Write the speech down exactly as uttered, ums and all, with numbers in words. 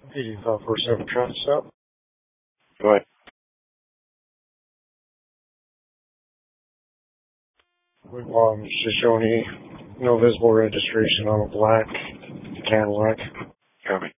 eighty five four seven traffic stop. Go ahead. Um, Shoshone, no visible registration on a black Cadillac. Copy.